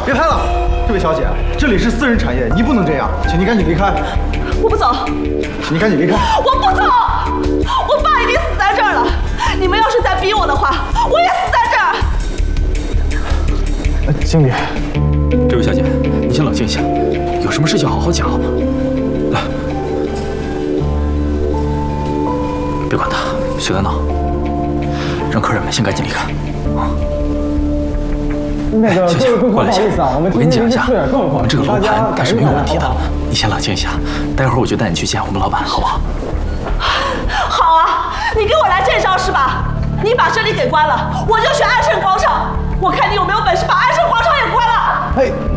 别拍了，这位小姐，这里是私人产业，你不能这样，请你赶紧离开。 我不走， 请你赶紧离开。 我不走，我爸已经死在这儿了。你们要是再逼我的话，我也死在这儿。 经理， 这位小姐，你先冷静一下，有什么事情好好讲好吗？来，别管他，随他闹，让客人们先赶紧离开。啊。 那个各位顾客，不好意思啊， 我跟你讲一下， 出点状况， 我们这个楼盘它是没有问题的，你先冷静一下，待会儿我就带你去见我们老板，好不好？ 好啊，你给我来这招是吧？你把这里给关了，我就去安盛广场，我看你有没有本事把安盛广场也关了。 哎。